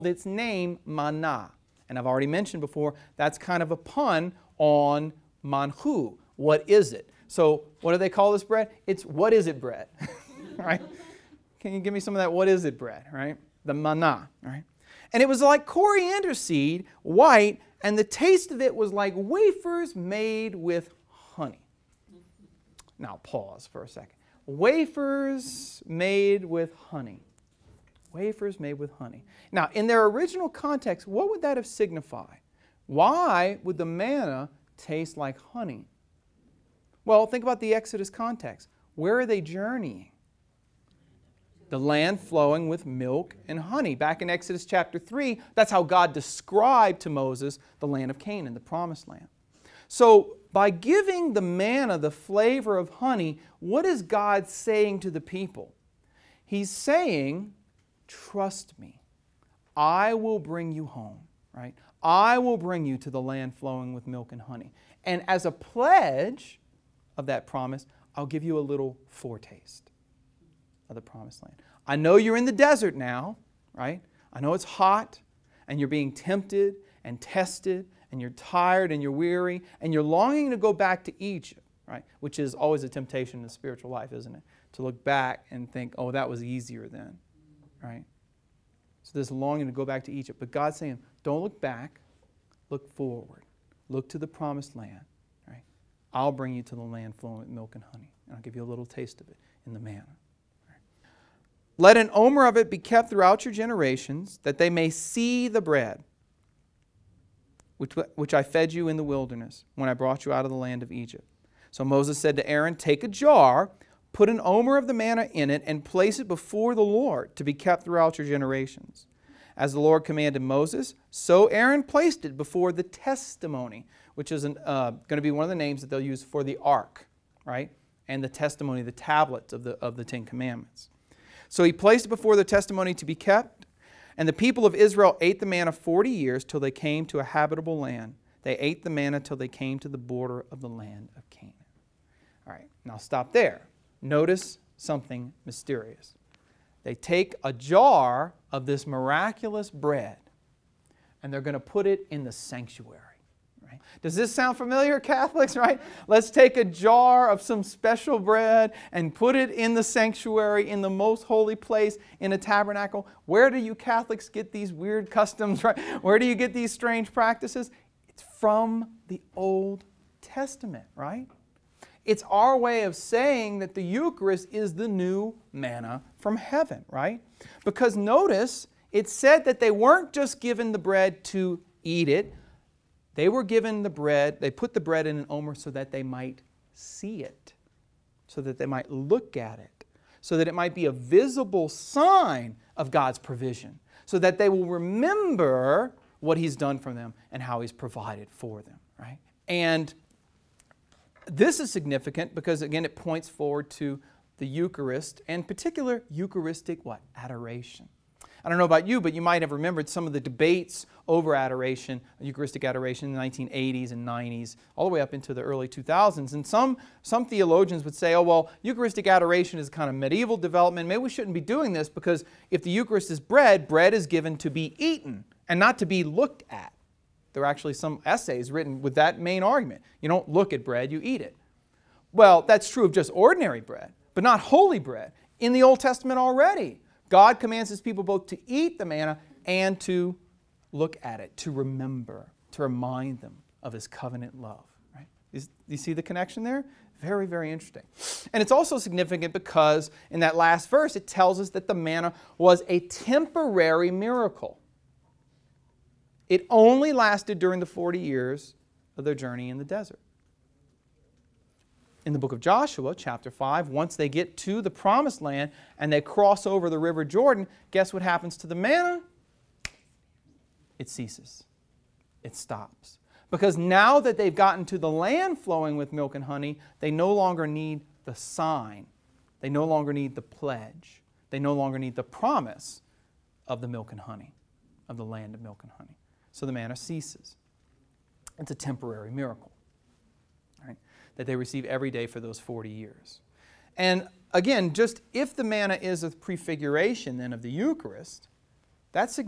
its name manna. And I've already mentioned before, that's kind of a pun on manhu. What is it? So what do they call this bread? It's what is it bread, right? Can you give me some of that what is it bread, right? The manna, right? And it was like coriander seed, white, and the taste of it was like wafers made with honey. Now pause for a second. Wafers made with honey. Wafers made with honey. Now, in their original context, what would that have signified? Why would the manna taste like honey? Well, think about the Exodus context. Where are they journeying? The land flowing with milk and honey. Back in Exodus chapter 3, that's how God described to Moses the land of Canaan, the promised land. So, by giving the manna the flavor of honey, what is God saying to the people? He's saying, trust me. I will bring you home, right? I will bring you to the land flowing with milk and honey. And as a pledge of that promise, I'll give you a little foretaste of the promised land. I know you're in the desert now, right? I know it's hot and you're being tempted and tested and you're tired and you're weary and you're longing to go back to Egypt, right? Which is always a temptation in the spiritual life, isn't it? To look back and think, oh, that was easier then, right? So this longing to go back to Egypt. But God's saying, don't look back, look forward. Look to the promised land, right? I'll bring you to the land flowing with milk and honey. And I'll give you a little taste of it in the manna. Let an omer of it be kept throughout your generations, that they may see the bread which I fed you in the wilderness when I brought you out of the land of Egypt. So Moses said to Aaron, take a jar, put an omer of the manna in it, and place it before the Lord to be kept throughout your generations. As the Lord commanded Moses, so Aaron placed it before the testimony, which is going to be one of the names that they'll use for the ark, right? And the testimony, the tablets of the Ten Commandments. So he placed it before the testimony to be kept, and the people of Israel ate the manna 40 years till they came to a habitable land. They ate the manna till they came to the border of the land of Canaan. All right, now stop there. Notice something mysterious. They take a jar of this miraculous bread and they're going to put it in the sanctuary. Right? Does this sound familiar, Catholics? Right? Let's take a jar of some special bread and put it in the sanctuary, in the most holy place, in a tabernacle. Where do you Catholics get these weird customs? Right? Where do you get these strange practices? It's from the Old Testament, right? It's our way of saying that the Eucharist is the new manna from heaven, right? Because notice, it said that they weren't just given the bread to eat it. They were given the bread, they put the bread in an omer so that they might see it, so that they might look at it, so that it might be a visible sign of God's provision, so that they will remember what He's done for them and how He's provided for them, right? And this is significant because, again, it points forward to the Eucharist, and in particular, Eucharistic what? Adoration. I don't know about you, but you might have remembered some of the debates over adoration, Eucharistic adoration in the 1980s and 90s, all the way up into the early 2000s. And some theologians would say, oh, well, Eucharistic adoration is kind of medieval development. Maybe we shouldn't be doing this because if the Eucharist is bread, bread is given to be eaten and not to be looked at. There are actually some essays written with that main argument. You don't look at bread, you eat it. Well, that's true of just ordinary bread, but not holy bread. In the Old Testament already, God commands His people both to eat the manna and to look at it, to remember, to remind them of His covenant love. Right? You see the connection there? Very, very interesting. And it's also significant because in that last verse it tells us that the manna was a temporary miracle. It only lasted during the 40 years of their journey in the desert. In the book of Joshua, chapter 5, once they get to the promised land and they cross over the river Jordan, guess what happens to the manna? It ceases. It stops. Because now that they've gotten to the land flowing with milk and honey, they no longer need the sign. They no longer need the pledge. They no longer need the promise of the milk and honey, of the land of milk and honey. So the manna ceases. It's a temporary miracle, right, that they receive every day for those 40 years. And again, just if the manna is a prefiguration then of the Eucharist, that's significant.